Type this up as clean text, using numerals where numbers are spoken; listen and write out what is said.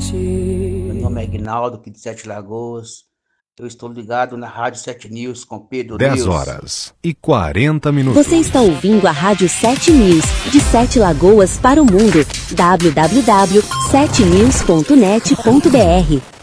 Meu nome é Aguinaldo, aqui de Sete Lagoas. Eu estou ligado na Rádio 7 News com Pedro 10 horas e 40 minutos. Você está ouvindo a Rádio 7 News, de Sete Lagoas para o mundo. www.7news.net.br